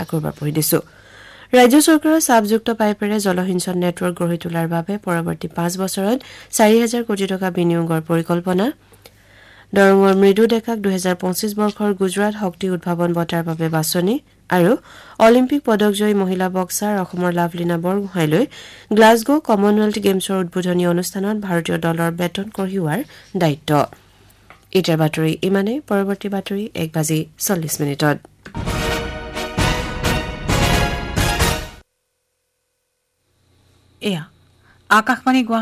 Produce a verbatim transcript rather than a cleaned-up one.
আকৰবাৰ পঢ়ি দিছো ৰাজ্য চৰকাৰৰ চাবযুক্ত পাইপেৰে জলসিঞ্চন নেটৱৰ্ক গঢ়ি তোলাৰ বাবে পৰৱৰ্তী পাঁচ বছৰত চাৰি হাজাৰ কোটি টকা বিনিয়োগৰ পৰিকল্পনা দৰঙৰ মৃদু ডেকাক দুই হাজাৰ পঁচিছ বৰ্ষৰ গুজৰাট শক্তি উদ্ভাৱন বঁটাৰ বাবে বাছনি আৰু অলিম্পিক পদকজয়ী মহিলা বক্সাৰ অসমৰ লাভলীনা বৰগোহাঁইলৈ গ্লাছগো কমনৱেলথ গেমছৰ উদ্বোধনী অনুষ্ঠানত ভাৰতীয় দলৰ বেটন কঢ়িওৱাৰ দায়িত্ব এটাৰ বাতৰি ইমানে পৰৱৰ্তী বাতৰি এক বাজি চল্লিছ মিনিটত এয়া আকাশবাণী